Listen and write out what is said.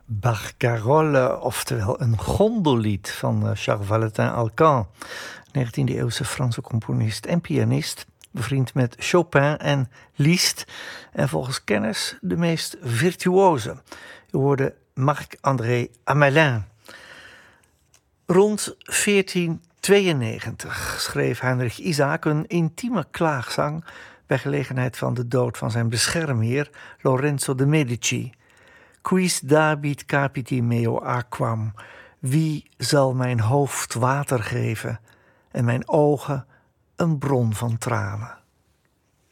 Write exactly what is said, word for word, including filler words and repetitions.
Barcarolle, oftewel een gondellied van Charles Valentin Alcan, negentiende-eeuwse Franse componist en pianist, bevriend met Chopin en Liszt en volgens kenners de meest virtuoze. U hoorde Marc-André Hamelin. Rond veertien tweeënnegentig schreef Heinrich Isaac een intieme klaagzang bij gelegenheid van de dood van zijn beschermheer Lorenzo de Medici. Quis dabit capiti meo aquam? Wie zal mijn hoofd water geven en mijn ogen een bron van tranen?